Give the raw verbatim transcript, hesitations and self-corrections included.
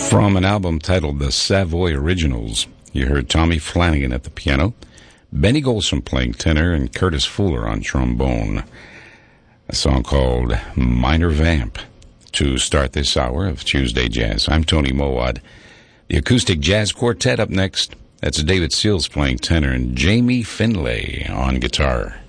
From an album titled The Savoy Originals, you heard Tommy Flanagan at the piano, Benny Golson playing tenor, and Curtis Fuller on trombone. A song called Minor Vamp to start this hour of Tuesday Jazz. I'm Tony Mowad. The Acoustic Jazz Quartet up next. That's David Seals playing tenor and Jamie Finlay on guitar.